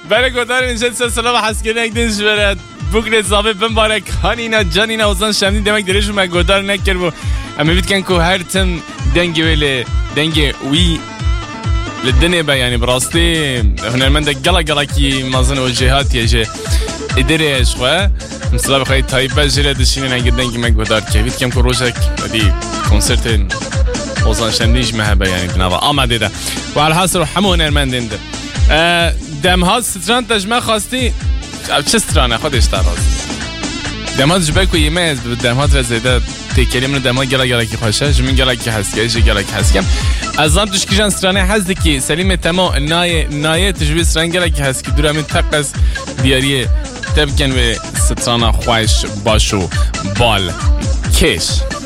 برای گودار اینجا سلسله و حسکرین یک دنش برد بگرد زابه بمبارک هانینا جانینا وزن شمدین دمک دریشو من گودار نکر بو اما بید کن که هر تم دنگی ویلی دنگی وی لدنه با یعنی براستی هنرمنده گلا کی مازن و جهات یه اداره اشوه مثلا بخواهی تایپه جره دشینه نگه دنگی من گودار که بید کم که روشک دی کنسرت وزن شمدینش مهبه یعنی بنابا آمده ده و الحاصل همه هنرمندین ده دمها ستران تجمع خواستی چه سترانه خودش تراز دمها جبه که یه مهز دمها رزیده تکلی منو دمها گلا کی خوشه جمین گلا کی هست که ایجا گلا کی هست کم از آن توش کشان سترانه هستی که سلیم تمام نایه تجوی ستران گلا کی هست که دور همین تقص دیاریه تبکن و سترانه خواهش باشو بال کش